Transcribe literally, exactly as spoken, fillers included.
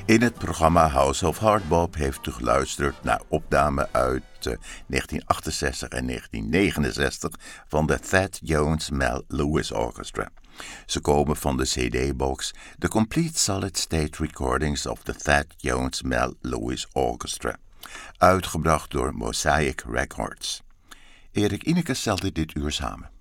In het programma House of Hardbop heeft u geluisterd naar opname uit uh, negentien achtenzestig en negentien negenenzestig van de Thad Jones Mel Lewis Orchestra. Ze komen van de C D-box The Complete Solid State Recordings of the Thad Jones Mel Lewis Orchestra, uitgebracht door Mosaic Records. Erik Ineke stelde dit uur samen.